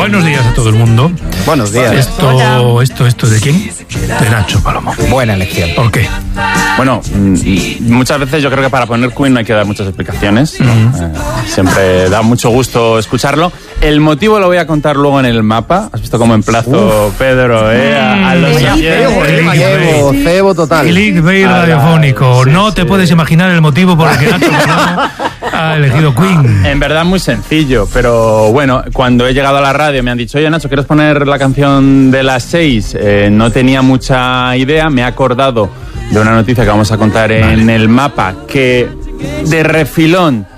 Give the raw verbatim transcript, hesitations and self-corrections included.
Buenos días a todo el mundo. Buenos días. Esto, Hola. esto, esto, ¿de quién? De Nacho Palomo. Buena elección. ¿Por qué? Bueno, mm, muchas veces yo creo que para poner Queen no hay que dar muchas explicaciones, ¿no? Uh-huh. Eh, siempre da mucho gusto escucharlo. El motivo lo voy a contar luego en el mapa. ¿Has visto cómo emplazo, Pedro, eh, a, a los Cebo, oyentes? Cebo, cebo total. Clickbait Ah, radiofónico. sí, no sí. te puedes imaginar el motivo por el que Nacho Palomo ha elegido Queen. En verdad muy sencillo, pero bueno, cuando he llegado a la radio me han dicho, oye Nacho, ¿quieres poner la canción de las seis? Eh, no tenía mucha idea, me he acordado de una noticia que vamos a contar en Vale. el mapa, que de refilón